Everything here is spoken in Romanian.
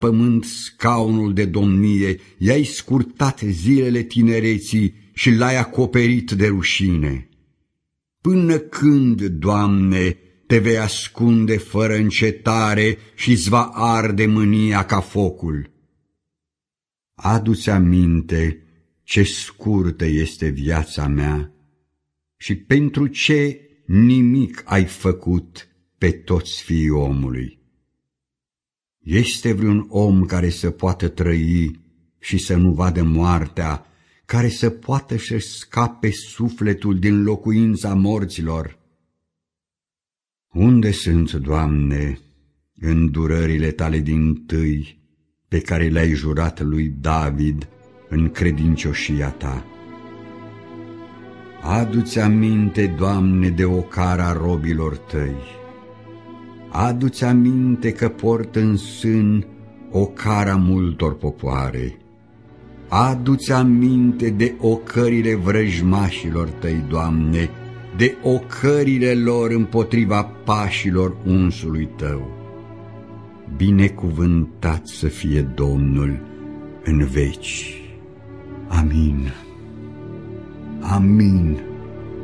pământ scaunul de domnie, i-ai scurtat zilele tinereții și l-ai acoperit de rușine. Până când, Doamne, te vei ascunde fără încetare și-ți va arde mânia ca focul? Adu-ți aminte ce scurtă este viața mea și pentru ce nimic ai făcut pe toți fiii omului. Este vreun om care să poată trăi și să nu vadă moartea, care să poată să-și scape sufletul din locuința morților? Unde sunt, Doamne, îndurările tale dintâi pe care le-ai jurat lui David în credincioșia ta? Adu-ți aminte, Doamne, de ocara robilor tăi. Adu-ți aminte că port în sân ocara multor popoare. Adu-ți aminte de ocările vrăjmașilor tăi, Doamne, de ocările lor împotriva pașilor unsului tău. Binecuvântat să fie Domnul în veci. Amin. Amin.